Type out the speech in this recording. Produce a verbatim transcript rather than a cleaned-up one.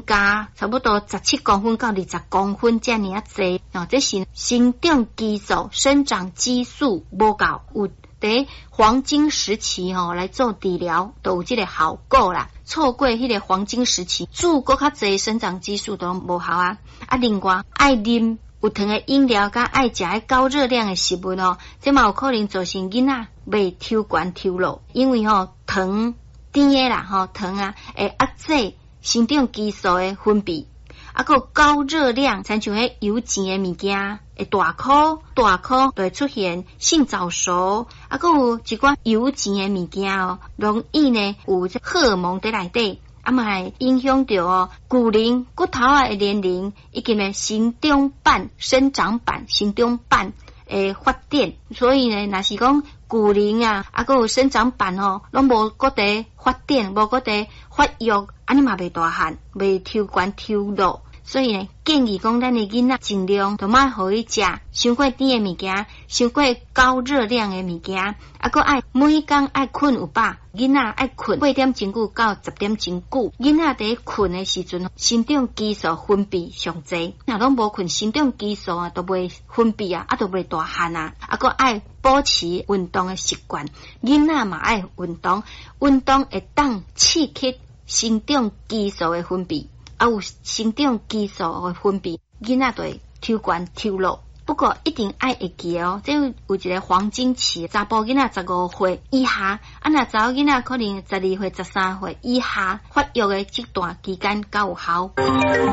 加差不多十七公分到二十公分这样济，哦，这是生长激素、生长激素无够，有伫黄金时期吼、哦、来做治疗，都有这个效果啦。错过迄个黄金时期，注搁较济生长激素都无效啊。啊，另外爱啉有糖的饮料，甲爱食迄高热量的食物哦，这嘛有可能造成囡仔袂抽悬抽落，因为吼、哦、糖甜的啦，吼、哦、糖啊会压制生长激素的分泌，啊个高热量，亲像迄油煎的物件会大颗大颗，就会出现性早熟，啊个有一寡油煎的物件哦，容易呢有荷尔蒙在内底。啊嘛会影响到哦，骨龄、骨头啊的年龄以及呢生长板、生长板、生长板诶发展，所以呢，若是讲骨龄啊，啊个有生长板哦，拢无搁伫发展，无搁伫发育，安尼嘛袂大汉，袂抽悬抽落。所以呢，建议讲咱的囡仔尽量都莫互伊食伤过甜的物件，伤过高热量的物件，啊个爱每工爱困有饱，囡仔爱困八点钟久到十点钟久。囡仔伫困的时阵，生长激素分泌上济，若拢无困，生长激素啊都袂分泌啊，啊都袂大汉啊，啊个爱保持运动的习惯，囡仔嘛爱运动，运动会当刺激生长激素的分泌。啊，有生长激素的分泌，囡仔就会抽悬抽落。不过一定爱会记哦，这有一个黄金期，查甫囡仔十五岁以下，啊那查某囡仔可能十二岁、十三岁以下发育的这段期间较有效。